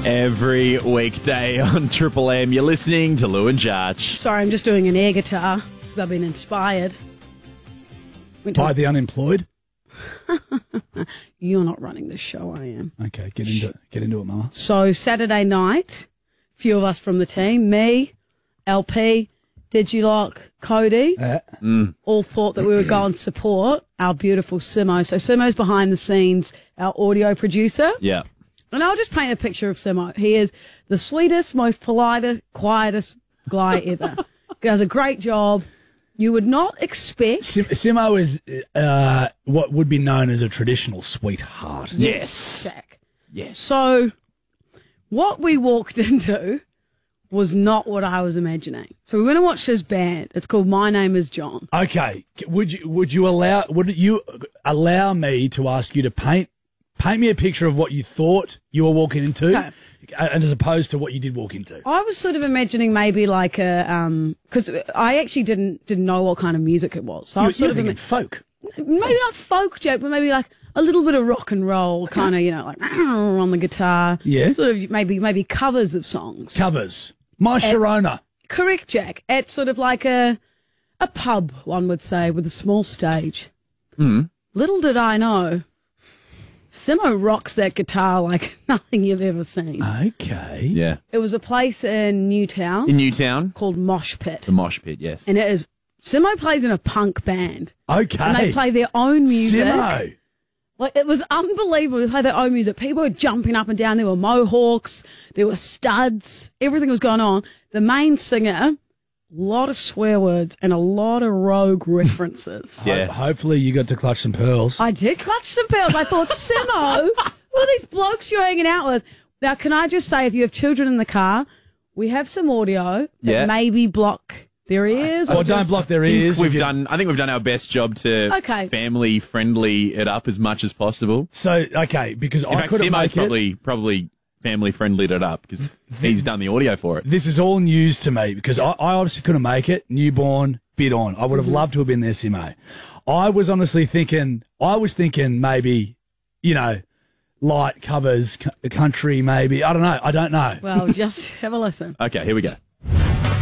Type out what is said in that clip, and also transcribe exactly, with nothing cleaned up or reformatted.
Every weekday on Triple M, you're listening to Lou and Jarch. Sorry, I'm just doing an air guitar because I've been inspired. Went to By a- the unemployed? You're not running the show, I am. Okay, get into it. Get into it, Mama. So Saturday night, a few of us from the team, me, L P, Digilock, Cody, Uh, all thought that we would go and support our beautiful Simo. So Simo's behind the scenes, our audio producer. Yeah. And I'll just paint a picture of Simo. He is the sweetest, most politest, quietest guy ever. He does a great job. You would not expect... Sim- Simo is uh, what would be known as a traditional sweetheart. Yes. Jack. Yes. So what we walked into was not what I was imagining. So we went and watched this band. It's called My Name is John. Okay, would you would you allow would you allow me to ask you to paint paint me a picture of what you thought you were walking into, Okay. and as opposed to what you did walk into? I was sort of imagining maybe like a... um because I actually didn't didn't know what kind of music it was. So I You, was you're sort of thinking ima- folk. maybe not folk joke, but maybe like a little bit of rock and roll, kind of, you know, like on the guitar. Yeah. Sort of maybe maybe covers of songs. Covers. My Sharona. Correct, Jack. It's sort of like a a pub, one would say, with a small stage. Mm. Little did I know, Simo rocks that guitar like nothing you've ever seen. Okay. Yeah. It was a place in Newtown In Newtown, called Mosh Pit. the Mosh Pit, yes. And it is, Simo plays in a punk band. Okay. And they play their own music. Simo. Like, it was unbelievable. They played their own music. People were jumping up and down. There were mohawks. There were studs. Everything was going on. The main singer, a lot of swear words and a lot of rogue references. Yeah. Ho- hopefully you got to clutch some pearls. I did clutch some pearls. I thought, Simo, who are these blokes you're hanging out with? Now, can I just say, if you have children in the car, we have some audio that Yeah. maybe block their ears. Or or don't just- block their I think ears. if we've you- done. I think we've done our best job to Okay. family friendly it up as much as possible. So, okay, because In I fact, couldn't Simo's make it. probably probably family friendly it up because he's done the audio for it. This is all news to me because I, I obviously couldn't make it. Newborn, bid on. I would have loved to have been there, Simo. I was honestly thinking, I was thinking maybe, you know, light covers, c- country maybe. I don't know. I don't know. Well, just have a listen. Okay, here we go.